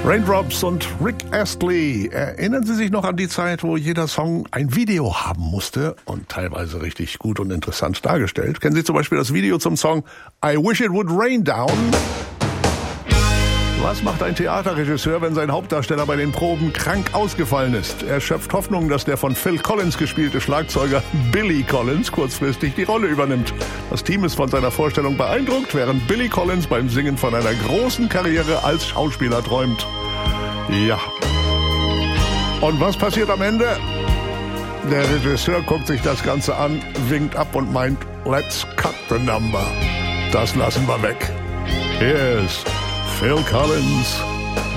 Raindrops und Rick Astley. Erinnern Sie sich noch an die Zeit, wo jeder Song ein Video haben musste und teilweise richtig gut und interessant dargestellt? Kennen Sie zum Beispiel das Video zum Song I Wish It Would Rain Down? Was macht ein Theaterregisseur, wenn sein Hauptdarsteller bei den Proben krank ausgefallen ist? Er schöpft Hoffnung, dass der von Phil Collins gespielte Schlagzeuger Billy Collins kurzfristig die Rolle übernimmt. Das Team ist von seiner Vorstellung beeindruckt, während Billy Collins beim Singen von einer großen Karriere als Schauspieler träumt. Ja. Und was passiert am Ende? Der Regisseur guckt sich das Ganze an, winkt ab und meint, let's cut the number. Das lassen wir weg. Hier ist Phil Collins.